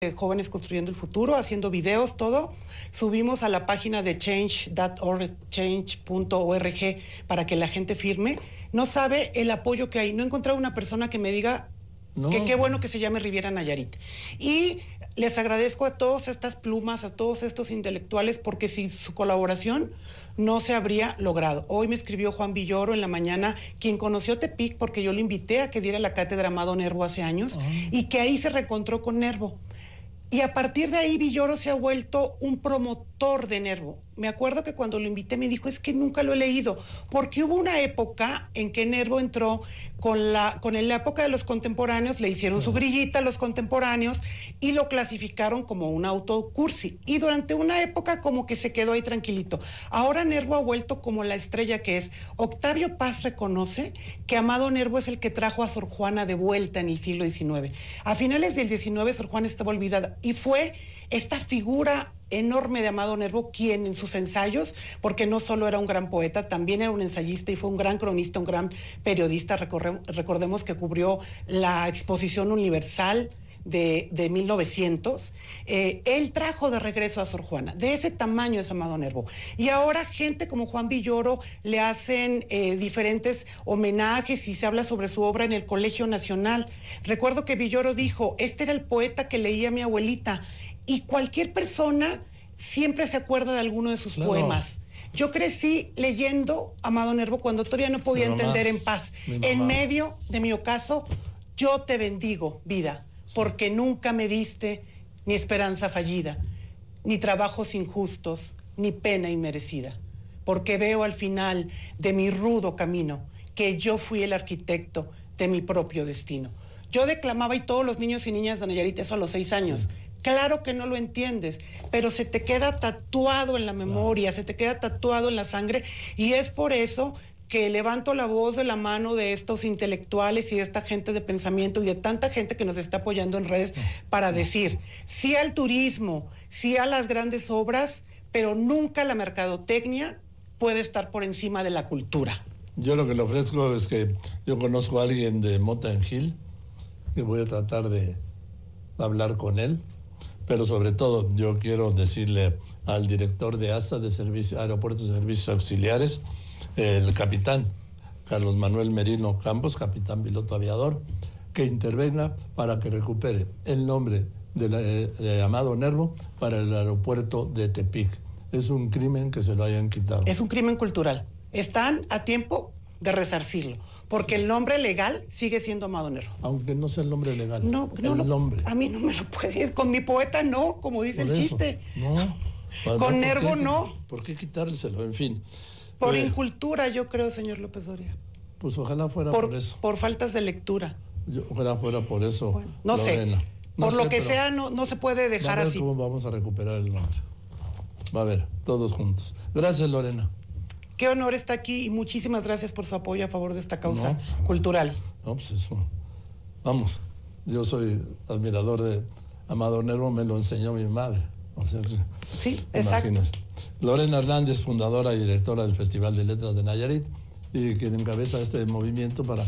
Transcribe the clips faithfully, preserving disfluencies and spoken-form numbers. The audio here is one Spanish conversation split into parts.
Jóvenes Construyendo el Futuro, haciendo videos, todo. Subimos a la página de change punto org, change punto org para que la gente firme. No sabe el apoyo que hay. No he encontrado una persona que me diga no. que qué bueno que se llame Riviera Nayarit. Y les agradezco a todas estas plumas, a todos estos intelectuales, porque sin su colaboración no se habría logrado. Hoy me escribió Juan Villoro en la mañana, quien conoció Tepic porque yo lo invité a que diera la cátedra Amado Nervo hace años, oh. y que ahí se reencontró con Nervo. Y a partir de ahí Villoro se ha vuelto un promotor de Nervo. Me acuerdo que cuando lo invité me dijo, es que nunca lo he leído, porque hubo una época en que Nervo entró con la, con la época de los contemporáneos, le hicieron su grillita a los contemporáneos y lo clasificaron como un autocursi. Y durante una época como que se quedó ahí tranquilito. Ahora Nervo ha vuelto como la estrella que es. Octavio Paz reconoce que Amado Nervo es el que trajo a Sor Juana de vuelta en el siglo diecinueve. A finales del diecinueve Sor Juana estaba olvidada y fue esta figura enorme de Amado Nervo quien en sus ensayos, porque no solo era un gran poeta, también era un ensayista y fue un gran cronista, un gran periodista. Recorre, recordemos que cubrió la Exposición Universal de, de mil novecientos. Eh, él trajo de regreso a Sor Juana. De ese tamaño es Amado Nervo. Y ahora gente como Juan Villoro le hacen eh, diferentes homenajes y se habla sobre su obra en el Colegio Nacional. Recuerdo que Villoro dijo, este era el poeta que leía a mi abuelita. Y cualquier persona siempre se acuerda de alguno de sus claro. poemas. Yo crecí leyendo Amado Nervo cuando todavía no podía mi entender mamá, en paz. En medio de mi ocaso, yo te bendigo, vida, sí. porque nunca me diste ni esperanza fallida, ni trabajos injustos, ni pena inmerecida. Porque veo al final de mi rudo camino que yo fui el arquitecto de mi propio destino. Yo declamaba y todos los niños y niñas de Nayarit eso a los seis años. Sí. Claro que no lo entiendes, pero se te queda tatuado en la memoria, claro. se te queda tatuado en la sangre, y es por eso que levanto la voz de la mano de estos intelectuales y de esta gente de pensamiento y de tanta gente que nos está apoyando en redes para decir sí al turismo, sí a las grandes obras, pero nunca la mercadotecnia puede estar por encima de la cultura. Yo lo que le ofrezco es que yo conozco a alguien de Mota en Gil, que voy a tratar de hablar con él. Pero sobre todo yo quiero decirle al director de A S A, de Servicio, Aeropuertos de Servicios Auxiliares, el capitán Carlos Manuel Merino Campos, capitán piloto aviador, que intervenga para que recupere el nombre de, la, de Amado Nervo para el aeropuerto de Tepic. Es un crimen que se lo hayan quitado. Es un crimen cultural. Están a tiempo de resarcirlo, porque el nombre legal sigue siendo Amado Nervo. Aunque no sea el nombre legal. No, no, el no nombre. A mí no me lo puede, con mi poeta no, como dice Por el eso, chiste. No. Con Nervo qué, no. ¿Por qué quitárselo? En fin. Por eh, incultura, yo creo, señor López Dóriga. Pues ojalá fuera por, por eso. Por faltas de lectura. Yo, ojalá fuera por eso. Bueno, no Lorena. sé. No por sé, lo que sea, no, no se puede dejar va a ver así. ¿Cómo vamos a recuperar el nombre? Va a ver, todos juntos. Gracias, Lorena. Qué honor está aquí y muchísimas gracias por su apoyo a favor de esta causa no, cultural. No, pues eso. Vamos, yo soy admirador de Amado Nervo, me lo enseñó mi madre. O sea, sí, imaginas. exacto. Lorena Hernández, fundadora y directora del Festival de Letras de Nayarit, y quien encabeza este movimiento para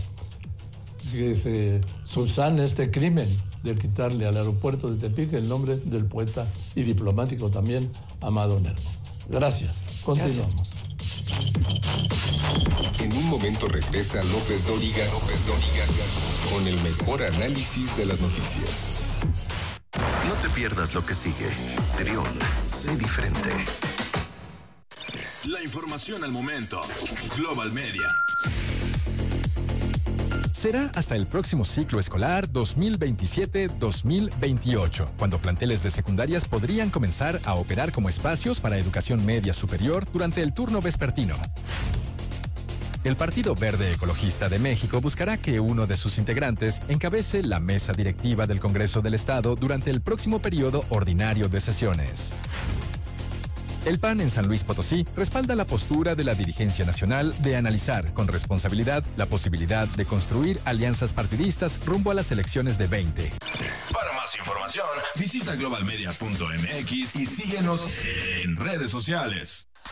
que se subsane este crimen de quitarle al aeropuerto de Tepic el nombre del poeta y diplomático también, Amado Nervo. Gracias. Continuamos. Gracias. En un momento regresa López Dóriga, López Dóriga, con el mejor análisis de las noticias. No te pierdas lo que sigue. Trión, sé diferente. La información al momento. Global Media. Será hasta el próximo ciclo escolar dos mil veintisiete dos mil veintiocho, cuando planteles de secundarias podrían comenzar a operar como espacios para educación media superior durante el turno vespertino. El Partido Verde Ecologista de México buscará que uno de sus integrantes encabece la mesa directiva del Congreso del Estado durante el próximo periodo ordinario de sesiones. El P A N en San Luis Potosí respalda la postura de la dirigencia nacional de analizar con responsabilidad la posibilidad de construir alianzas partidistas rumbo a las elecciones de veinte. Para más información, visita global media punto m x y síguenos en redes sociales.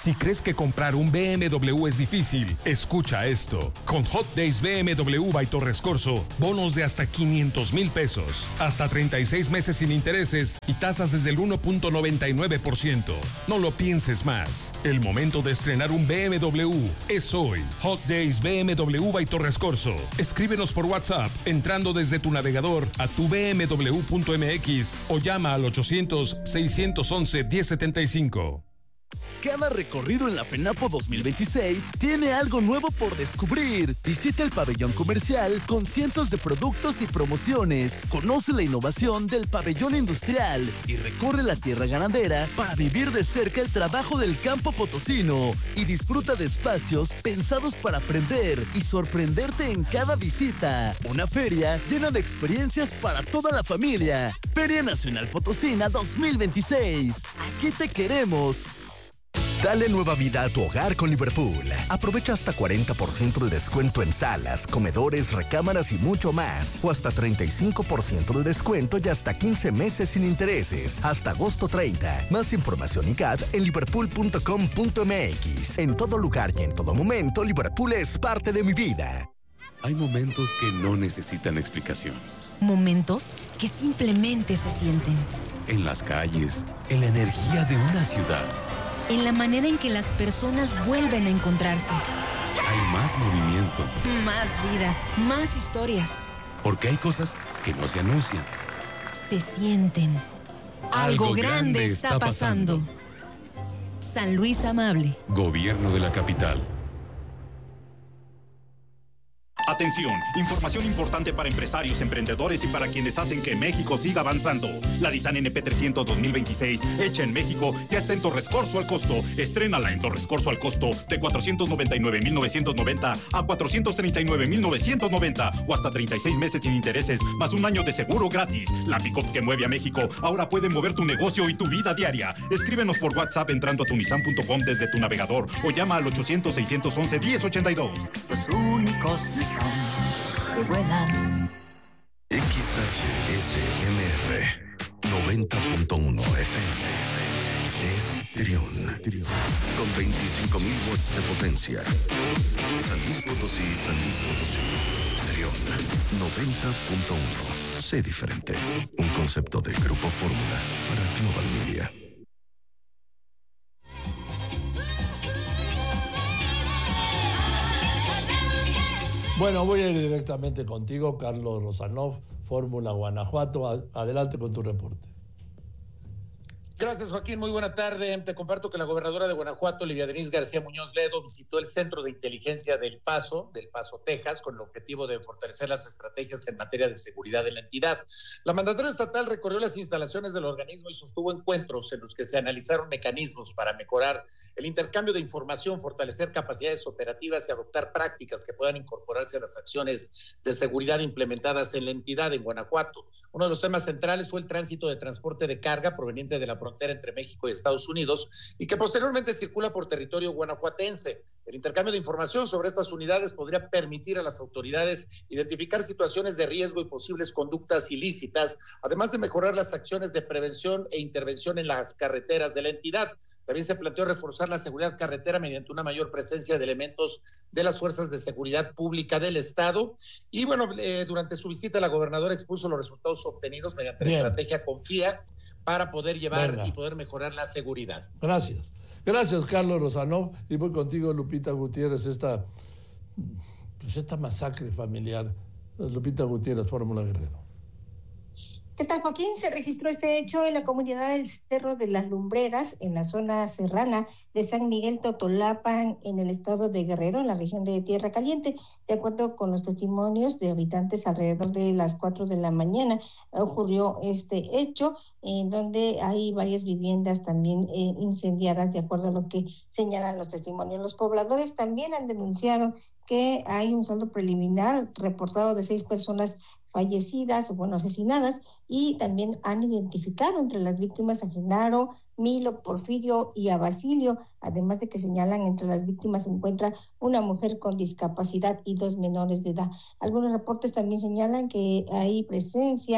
Si crees que comprar un B M W es difícil, escucha esto. Con Hot Days B M W by Torres Corso, bonos de hasta quinientos mil pesos, hasta treinta y seis meses sin intereses y tasas desde el uno punto noventa y nueve por ciento. No lo pienses más. El momento de estrenar un B M W es hoy. Hot Days B M W by Torres Corso. Escríbenos por WhatsApp entrando desde tu navegador a tu b m w punto m x o llama al ochocientos, seiscientos once, diez setenta y cinco. Cada recorrido en la FENAPO dos mil veintiséis tiene algo nuevo por descubrir. Visita el pabellón comercial con cientos de productos y promociones. Conoce la innovación del pabellón industrial y recorre la tierra ganadera para vivir de cerca el trabajo del campo potosino. Y disfruta de espacios pensados para aprender y sorprenderte en cada visita. Una feria llena de experiencias para toda la familia. Feria Nacional Potosina dos mil veintiséis. Aquí te queremos. Dale nueva vida a tu hogar con Liverpool. Aprovecha hasta cuarenta por ciento de descuento en salas, comedores, recámaras y mucho más. O hasta treinta y cinco por ciento de descuento y hasta quince meses sin intereses. Hasta agosto treinta. Más información y C A D en liverpool punto com punto m x. En todo lugar y en todo momento, Liverpool es parte de mi vida. Hay momentos que no necesitan explicación. Momentos que simplemente se sienten. En las calles, en la energía de una ciudad. En la manera en que las personas vuelven a encontrarse. Hay más movimiento. Más vida, más historias. Porque hay cosas que no se anuncian. Se sienten. Algo, Algo grande, grande está pasando. pasando. San Luis Amable. Gobierno de la capital. Atención, información importante para empresarios, emprendedores y para quienes hacen que México siga avanzando. La Nissan N P trescientos dos mil veintiséis, hecha en México, ya está en Torres Corso al costo. Estrénala en Torres Corso al costo de cuatrocientos noventa y nueve mil novecientos noventa a cuatrocientos treinta y nueve mil novecientos noventa o hasta treinta y seis meses sin intereses, más un año de seguro gratis. La pick-up que mueve a México ahora puede mover tu negocio y tu vida diaria. Escríbenos por WhatsApp entrando a tu nissan punto com desde tu navegador o llama al ochocientos, seiscientos once, diez ochenta y dos. Los únicos Nissan que vuelan. X H S M R noventa punto uno F M es Trión, con veinticinco mil watts de potencia. San Luis Potosí, San Luis Potosí, Trión noventa punto uno. Sé diferente. Un concepto de Grupo Fórmula para Global Media. Bueno, voy a ir directamente contigo, Carlos Rosanov, Fórmula Guanajuato. Adelante con tu reporte. Gracias, Joaquín. Muy buena tarde. Te comparto que la gobernadora de Guanajuato, Lidia Denise García Muñoz Ledo, visitó el Centro de Inteligencia del Paso, del Paso, Texas, con el objetivo de fortalecer las estrategias en materia de seguridad de la entidad. La mandataria estatal recorrió las instalaciones del organismo y sostuvo encuentros en los que se analizaron mecanismos para mejorar el intercambio de información, fortalecer capacidades operativas y adoptar prácticas que puedan incorporarse a las acciones de seguridad implementadas en la entidad en Guanajuato. Uno de los temas centrales fue el tránsito de transporte de carga proveniente de la frontera entre México y Estados Unidos y que posteriormente circula por territorio guanajuatense. El intercambio de información sobre estas unidades podría permitir a las autoridades identificar situaciones de riesgo y posibles conductas ilícitas, además de mejorar las acciones de prevención e intervención en las carreteras de la entidad. También se planteó reforzar la seguridad carretera mediante una mayor presencia de elementos de las fuerzas de seguridad pública del Estado. Y bueno, eh, durante su visita la gobernadora expuso los resultados obtenidos mediante Bien. la estrategia Confía para poder llevar Venga. y poder mejorar la seguridad. Gracias. Gracias, Carlos Rosanov. Y voy contigo, Lupita Gutiérrez, esta, pues esta masacre familiar. Lupita Gutiérrez, Fórmula Guerrero. ¿Qué tal, Joaquín? Se registró este hecho en la comunidad del Cerro de las Lumbreras, en la zona serrana de San Miguel Totolapan, en el estado de Guerrero, en la región de Tierra Caliente. De acuerdo con los testimonios de habitantes, alrededor de las cuatro de la mañana ocurrió este hecho, en donde hay varias viviendas también eh, incendiadas, de acuerdo a lo que señalan los testimonios. Los pobladores también han denunciado que hay un saldo preliminar reportado de seis personas fallecidas, o bueno, asesinadas, y también han identificado entre las víctimas a Genaro, Milo, Porfirio y a Basilio, además de que señalan entre las víctimas se encuentra una mujer con discapacidad y dos menores de edad. Algunos reportes también señalan que hay presencia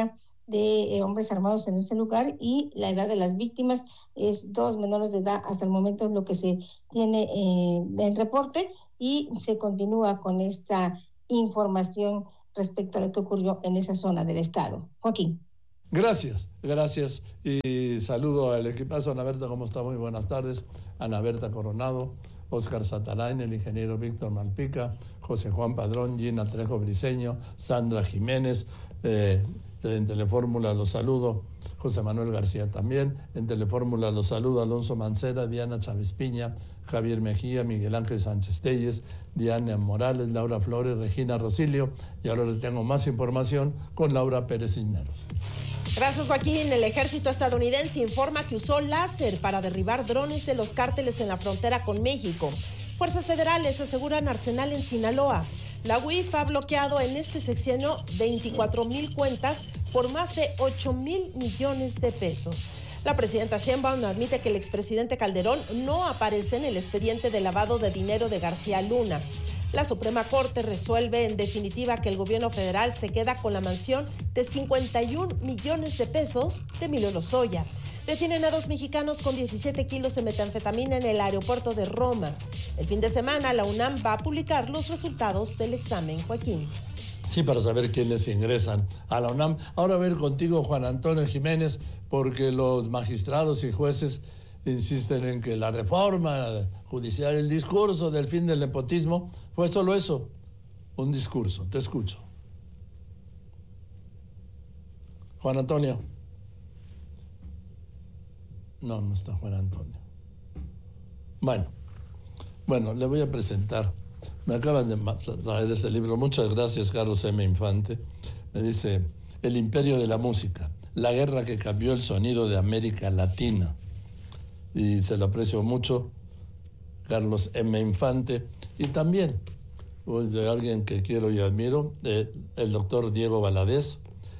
de eh, hombres armados en este lugar y la edad de las víctimas es dos menores de edad hasta el momento, es lo que se tiene eh, en reporte, y se continúa con esta información respecto a lo que ocurrió en esa zona del estado. Joaquín. Gracias, gracias y saludo al equipazo. Ana Berta, ¿cómo está? Muy buenas tardes. Ana Berta Coronado, Óscar Satarain, el ingeniero Víctor Malpica, José Juan Padrón, Gina Trejo Briceño, Sandra Jiménez, eh, en Telefórmula los saludo, José Manuel García también, en Telefórmula los saludo, Alonso Mancera, Diana Chávez Piña, Javier Mejía, Miguel Ángel Sánchez Telles, Diana Morales, Laura Flores, Regina Rosilio, y ahora les tengo más información con Laura Pérez Cisneros. Gracias, Joaquín. El ejército estadounidense informa que usó láser para derribar drones de los cárteles en la frontera con México. Fuerzas federales aseguran arsenal en Sinaloa. La U I F ha bloqueado en este sexenio veinticuatro mil cuentas por más de ocho mil millones de pesos. La presidenta Sheinbaum admite que el expresidente Calderón no aparece en el expediente de lavado de dinero de García Luna. La Suprema Corte resuelve en definitiva que el gobierno federal se queda con la mansión de cincuenta y un millones de pesos de Emilio Lozoya. Detienen a dos mexicanos con diecisiete kilos de metanfetamina en el aeropuerto de Roma. El fin de semana la UNAM va a publicar los resultados del examen, Joaquín. Sí, para saber quiénes ingresan a la UNAM. Ahora a ver contigo, Juan Antonio Jiménez, porque los magistrados y jueces insisten en que la reforma judicial, el discurso del fin del nepotismo, fue solo eso, un discurso. Te escucho. Juan Antonio. No, no está Juan Antonio. Bueno, bueno, le voy a presentar. Me acaban de traer este libro. Muchas gracias, Carlos M. Infante. Me dice, El imperio de la música, la guerra que cambió el sonido de América Latina. Y se lo aprecio mucho, Carlos M. Infante. Y también de alguien que quiero y admiro, de, el doctor Diego Valadez,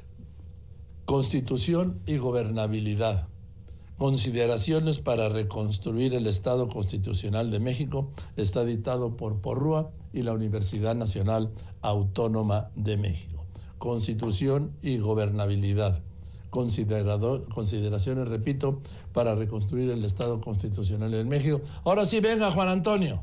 Constitución y Gobernabilidad. Consideraciones para reconstruir el Estado Constitucional de México, está editado por Porrúa y la Universidad Nacional Autónoma de México. Constitución y Gobernabilidad. Considerado, consideraciones, repito, para reconstruir el Estado Constitucional de México. Ahora sí, venga, Juan Antonio.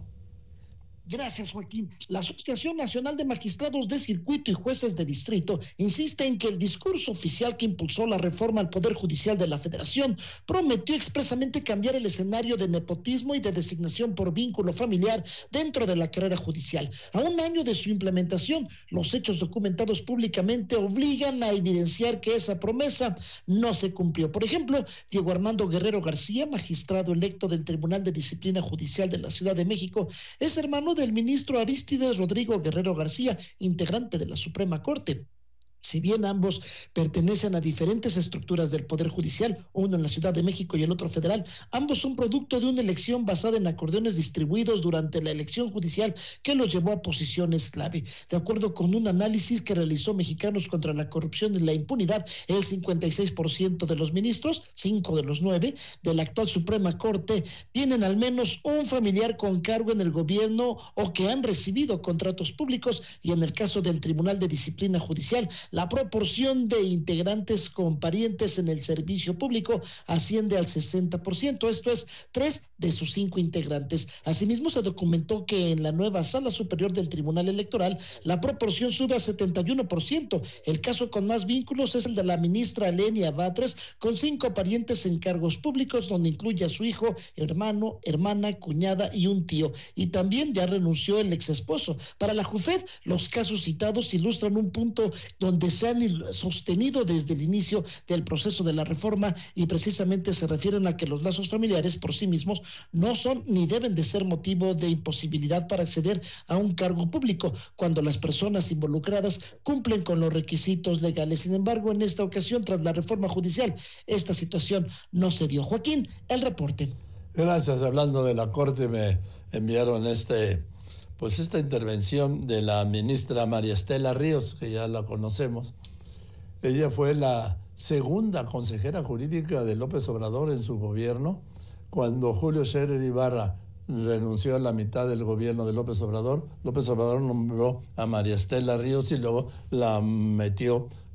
Gracias, Joaquín. La Asociación Nacional de Magistrados de Circuito y Jueces de Distrito insiste en que el discurso oficial que impulsó la reforma al Poder Judicial de la Federación prometió expresamente cambiar el escenario de nepotismo y de designación por vínculo familiar dentro de la carrera judicial. A un año de su implementación, los hechos documentados públicamente obligan a evidenciar que esa promesa no se cumplió. Por ejemplo, Diego Armando Guerrero García, magistrado electo del Tribunal de Disciplina Judicial de la Ciudad de México, es hermano de del ministro Arístides Rodrigo Guerrero García, integrante de la Suprema Corte. Si bien ambos pertenecen a diferentes estructuras del Poder Judicial, uno en la Ciudad de México y el otro federal, ambos son producto de una elección basada en acordeones distribuidos durante la elección judicial que los llevó a posiciones clave. De acuerdo con un análisis que realizó Mexicanos contra la Corrupción y la Impunidad, el cincuenta y seis por ciento de los ministros, cinco de los nueve, de la actual Suprema Corte, tienen al menos un familiar con cargo en el gobierno o que han recibido contratos públicos, y en el caso del Tribunal de Disciplina Judicial, la proporción de integrantes con parientes en el servicio público asciende al sesenta por ciento, esto es, tres de sus cinco integrantes. Asimismo, se documentó que en la nueva Sala Superior del Tribunal Electoral, la proporción sube a setenta y uno por ciento. El caso con más vínculos es el de la ministra Lenia Batres, con cinco parientes en cargos públicos, donde incluye a su hijo, hermano, hermana, cuñada y un tío. Y también ya renunció el ex esposo. Para la JUFED, los casos citados ilustran un punto donde se han sostenido desde el inicio del proceso de la reforma, y precisamente se refieren a que los lazos familiares por sí mismos no son ni deben de ser motivo de imposibilidad para acceder a un cargo público cuando las personas involucradas cumplen con los requisitos legales. Sin embargo, en esta ocasión, tras la reforma judicial, esta situación no se dio. Joaquín, el reporte. Gracias. Hablando de la Corte, me enviaron este... pues esta intervención de la ministra María Estela Ríos, que ya la conocemos. Ella fue la segunda consejera jurídica de López Obrador en su gobierno. Cuando Julio Scherer Ibarra renunció a la mitad del gobierno de López Obrador, López Obrador nombró a María Estela Ríos y luego la metió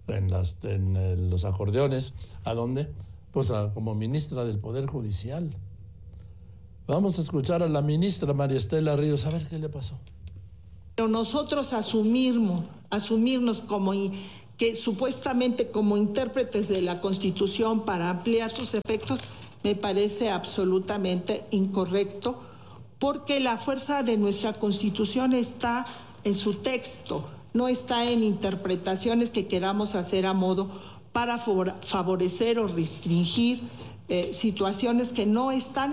en, las, en eh, los acordeones. ¿A dónde? Pues a, como ministra del Poder Judicial. Vamos a escuchar a la ministra María Estela Ríos, a ver qué le pasó. Pero nosotros asumirnos, asumirnos como que supuestamente como intérpretes de la Constitución para ampliar sus efectos me parece absolutamente incorrecto, porque la fuerza de nuestra Constitución está en su texto, no está en interpretaciones que queramos hacer a modo para favorecer o restringir eh, situaciones que no están...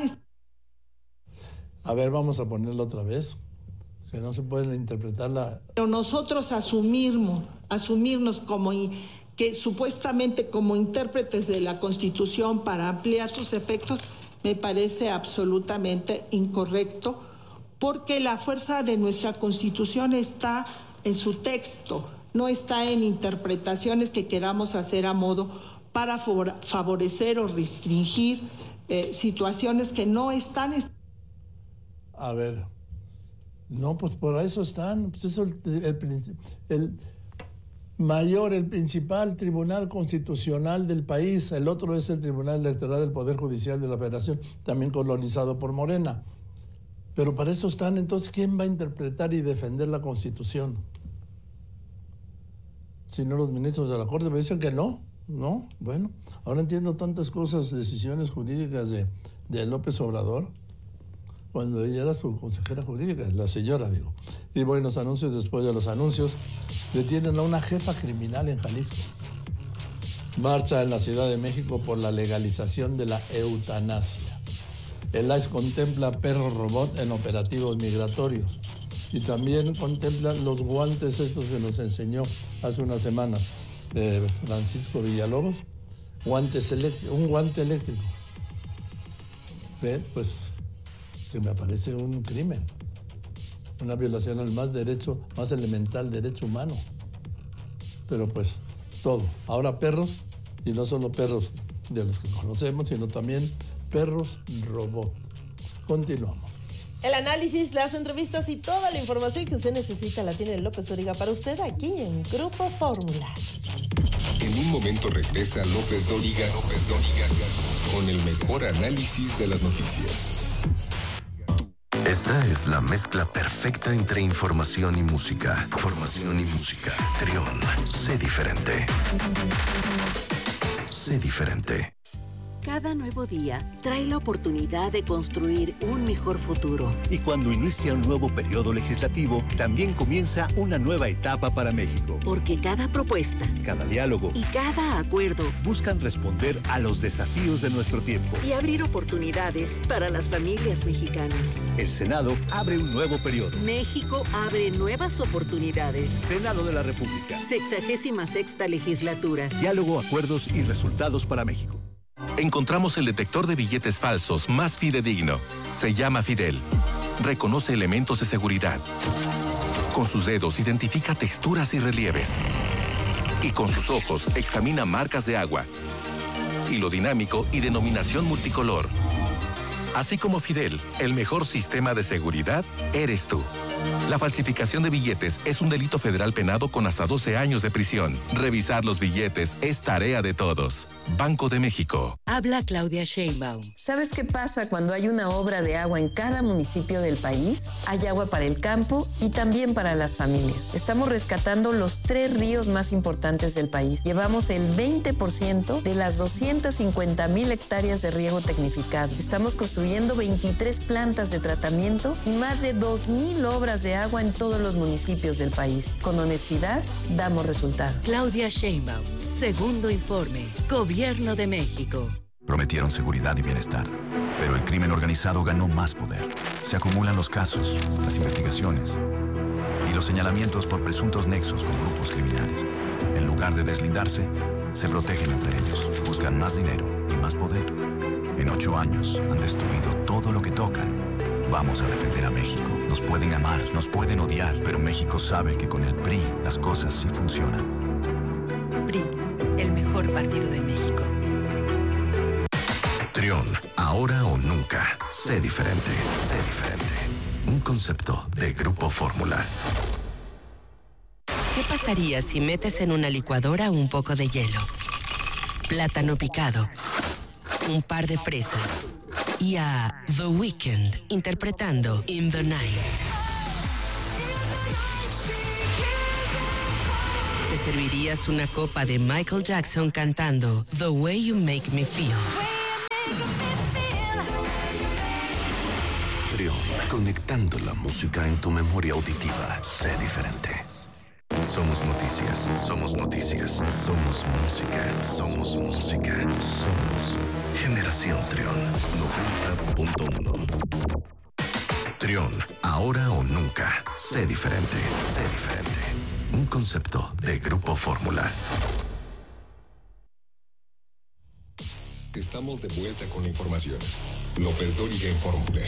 A ver, vamos a ponerlo otra vez, que no se puede interpretar la... Pero nosotros asumirnos, asumirnos como que supuestamente como intérpretes de la Constitución para ampliar sus efectos me parece absolutamente incorrecto, porque la fuerza de nuestra Constitución está en su texto, no está en interpretaciones que queramos hacer a modo para favorecer o restringir eh, situaciones que no están... A ver, no, pues por eso están, pues eso el, el, el mayor, el principal tribunal constitucional del país, el otro es el Tribunal Electoral del Poder Judicial de la Federación, también colonizado por Morena. Pero para eso están, entonces, ¿quién va a interpretar y defender la Constitución? Si no los ministros de la Corte me dicen que no, no, bueno, ahora entiendo tantas cosas, decisiones jurídicas de, de López Obrador, cuando ella era su consejera jurídica, la señora, digo. Y voy a los anuncios, después de los anuncios, detienen a una jefa criminal en Jalisco. Marcha en la Ciudad de México por la legalización de la eutanasia. El I C E contempla perro robot en operativos migratorios. Y también contempla los guantes estos que nos enseñó hace unas semanas eh, Francisco Villalobos. Guantes eléctricos, un guante eléctrico. ¿Ve? Pues... que me parece un crimen, una violación al más derecho, más elemental derecho humano. Pero pues todo. Ahora perros, y no solo perros de los que conocemos, sino también perros robot. Continuamos. El análisis, las entrevistas y toda la información que usted necesita la tiene López Dóriga para usted aquí en Grupo Fórmula. En un momento regresa López Dóriga, López Dóriga, con el mejor análisis de las noticias. Esta es la mezcla perfecta entre información y música. Información y música. Trión, sé diferente. Sé diferente. Cada nuevo día trae la oportunidad de construir un mejor futuro. Y cuando inicia un nuevo periodo legislativo, también comienza una nueva etapa para México. Porque cada propuesta, cada diálogo y cada acuerdo buscan responder a los desafíos de nuestro tiempo y abrir oportunidades para las familias mexicanas. El Senado abre un nuevo periodo. México abre nuevas oportunidades. Senado de la República. Sexagésima sexta legislatura. Diálogo, acuerdos y resultados para México. Encontramos el detector de billetes falsos más fidedigno. Se llama Fidel. Reconoce elementos de seguridad. Con sus dedos identifica texturas y relieves. Y con sus ojos examina marcas de agua, hilo dinámico y denominación multicolor. Así como Fidel, el mejor sistema de seguridad eres tú. La falsificación de billetes es un delito federal penado con hasta doce años de prisión. Revisar los billetes es tarea de todos. Banco de México. Habla Claudia Sheinbaum. ¿Sabes qué pasa cuando hay una obra de agua en cada municipio del país? Hay agua para el campo y también para las familias. Estamos rescatando los tres ríos más importantes del país. Llevamos el veinte por ciento de las doscientas cincuenta mil hectáreas de riego tecnificado. Estamos construyendo veintitrés plantas de tratamiento y más de dos mil obras de agua en todos los municipios del país. Con honestidad, damos resultados. Claudia Sheinbaum, segundo informe, Gobierno de México. Prometieron seguridad y bienestar, pero el crimen organizado ganó más poder. Se acumulan los casos, las investigaciones y los señalamientos por presuntos nexos con grupos criminales. En lugar de deslindarse, se protegen entre ellos, buscan más dinero y más poder. En ocho años han destruido todo lo que tocan. Vamos a defender a México. Nos pueden amar, nos pueden odiar, pero México sabe que con el P R I las cosas sí funcionan. P R I, el mejor partido de México. Trión, ahora o nunca. Sé diferente, sé diferente. Un concepto de Grupo Fórmula. ¿Qué pasaría si metes en una licuadora un poco de hielo, plátano picado, un par de fresas y a The Weeknd interpretando In the Night? ¿Te servirías una copa de Michael Jackson cantando The Way You Make Me Feel? Trión, conectando la música en tu memoria auditiva. Sé diferente. Somos noticias, somos noticias, somos música, somos música, somos Generación Trión noventa punto uno. Trión, ahora o nunca. Sé diferente, sé diferente. Un concepto de Grupo Fórmula. Estamos de vuelta con la información. López Dóriga en Fórmula.